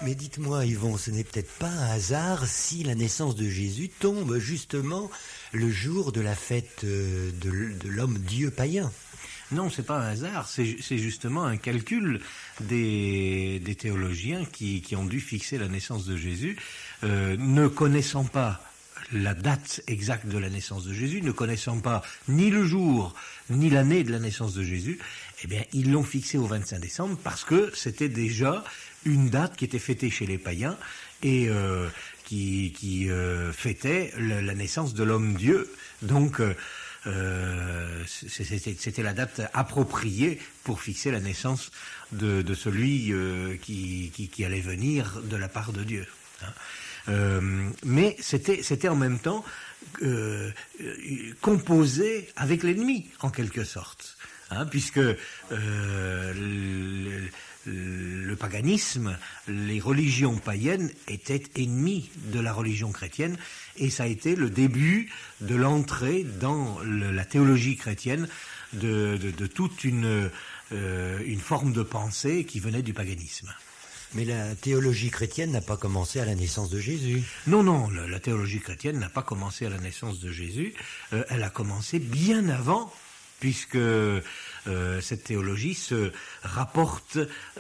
Mais dites-moi, Yvon, ce n'est peut-être pas un hasard si la naissance de Jésus tombe justement le jour de la fête de l'homme-dieu païen. Non, c'est pas un hasard, c'est justement un calcul des théologiens qui ont dû fixer la naissance de Jésus, ne connaissant pas la date exacte de la naissance de Jésus, ne connaissant pas ni le jour ni l'année de la naissance de Jésus, eh bien ils l'ont fixé au 25 décembre parce que c'était déjà une date qui était fêtée chez les païens et qui fêtait la naissance de l'homme-dieu. Donc c'était la date appropriée pour fixer la naissance de celui qui allait venir de la part de Dieu. Mais c'était en même temps composé avec l'ennemi, en quelque sorte, puisque le paganisme, les religions païennes étaient ennemies de la religion chrétienne, et ça a été le début de l'entrée dans la théologie chrétienne de toute une forme de pensée qui venait du paganisme. Mais la théologie chrétienne n'a pas commencé à la naissance de Jésus. Non, la théologie chrétienne n'a pas commencé à la naissance de Jésus, elle a commencé bien avant, puisque cette théologie se rapporte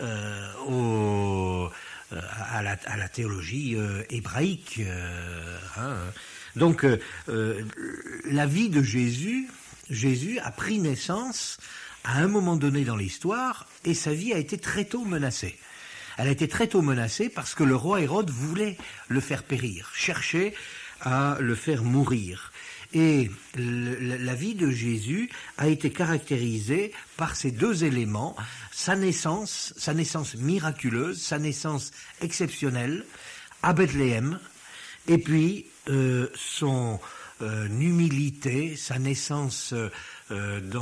à la théologie hébraïque. Donc, la vie de Jésus a pris naissance à un moment donné dans l'histoire, et sa vie a été très tôt menacée. Elle a été très tôt menacée parce que le roi Hérode voulait le faire périr, cherchait à le faire mourir. Et la vie de Jésus a été caractérisée par ces deux éléments, sa naissance miraculeuse, sa naissance exceptionnelle à Bethléem, et puis son humilité, sa naissance dans